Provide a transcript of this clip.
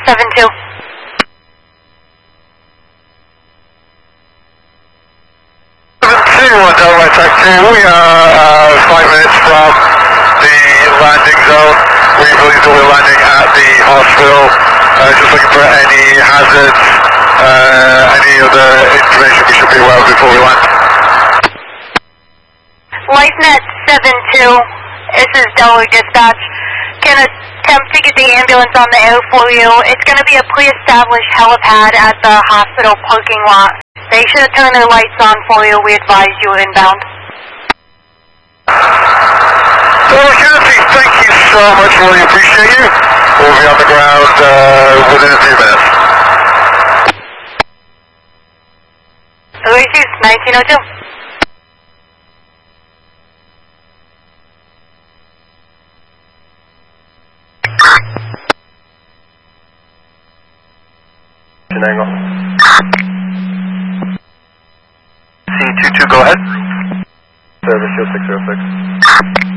7-2. Delaware Taxi, we are 5 minutes from the landing zone. We believe that we're landing at the hospital. Just looking for any hazards, any other information we should be aware of before we land. LifeNet 7-2, this is Delaware Dispatch. Can attempt to get the ambulance on the air for you. It's going to be a pre-established helipad at the hospital parking lot. They should have turned their lights on for you. We advise you inbound. Delaware County, thank you so much. Really appreciate you. We'll be on the ground within a few minutes. Oasis 1902. Angle. C22, go ahead. Service 0606.